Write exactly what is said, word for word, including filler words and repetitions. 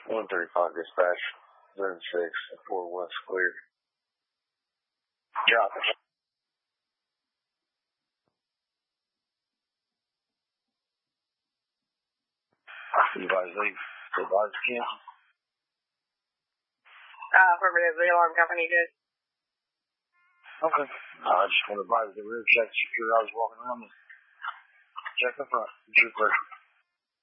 one thirty-five dispatch, zone six, four west clear. Copy. Advise leave. Advise cancel. Uh, affirmative, the alarm company did. Okay. Uh, I just want to advise the rear check secure. I was walking around and check the front. Trooper.